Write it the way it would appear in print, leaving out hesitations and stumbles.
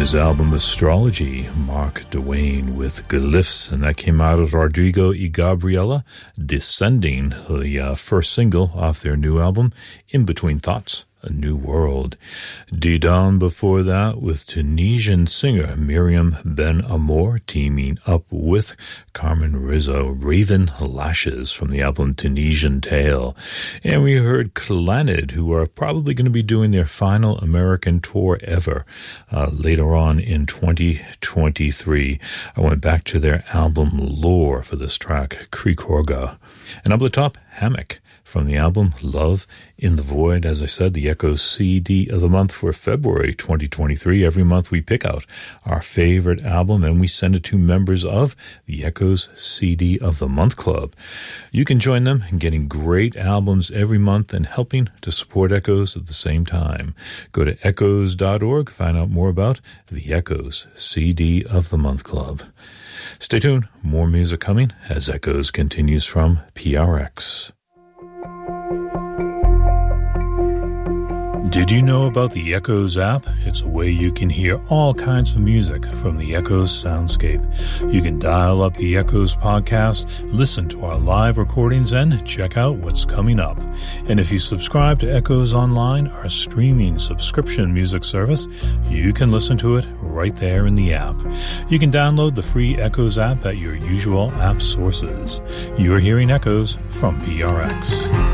his album Astrology, Mark Dwayne with Glyphs, and that came out of Rodrigo y Gabriela, Descending, the first single off their new album, In Between Thoughts, A New World. Didan before that with Tunisian singer Miriam Ben Amour teaming up with Carmen Rizzo, Raven Lashes from the album Tunisian Tale. And we heard Clannad, who are probably going to be doing their final American tour ever later on in 2023. I went back to their album Lore for this track, Krikorga. And up the top, Hammock from the album Love in the Void. As I said, the Echoes CD of the month for February 2023. Every month we pick out our favorite album and we send it to members of the Echoes CD of the Month Club. You can join them in getting great albums every month and helping to support Echoes at the same time. Go to echoes.org, find out more about the Echoes CD of the Month Club. Stay tuned, more music coming as Echoes continues from PRX. Did you know about the Echoes app? It's a way you can hear all kinds of music from the Echoes soundscape. You can dial up the Echoes podcast, listen to our live recordings, and check out what's coming up. And if you subscribe to Echoes Online, our streaming subscription music service, you can listen to it right there in the app. You can download the free Echoes app at your usual app sources. You're hearing Echoes from PRX.